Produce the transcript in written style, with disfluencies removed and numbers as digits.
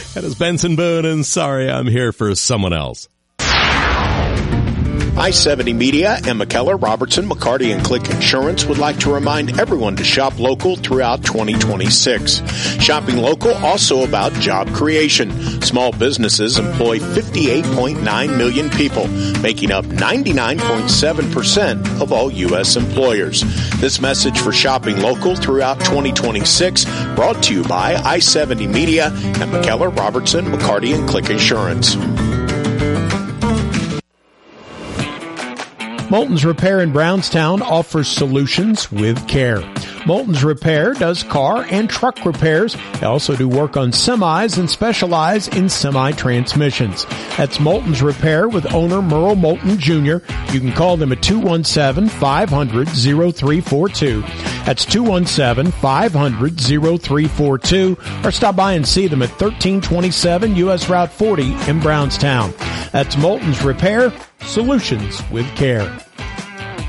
That is Benson Boone, and sorry, I'm here for someone else. I-70 Media and McKellar, Robertson, McCarty, and Click Insurance would like to remind everyone to shop local throughout 2026. Shopping local also about job creation. Small businesses employ 58.9 million people, making up 99.7% of all U.S. employers. This message for shopping local throughout 2026 brought to you by I-70 Media and McKellar, Robertson, McCarty, and Click Insurance. Moulton's Repair in Brownstown offers solutions with care. Moulton's Repair does car and truck repairs. They also do work on semis and specialize in semi-transmissions. That's Moulton's Repair with owner Merle Moulton Jr. You can call them at 217-500-0342. That's 217-500-0342. Or stop by and see them at 1327 U.S. Route 40 in Brownstown. That's Moulton's Repair, solutions with care.